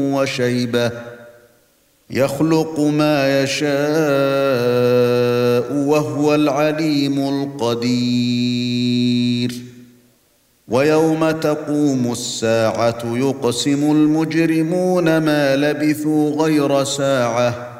وشيبة يخلق ما يشاء وهو العليم القدير ويوم تقوم الساعة يقسم المجرمون ما لبثوا غير ساعة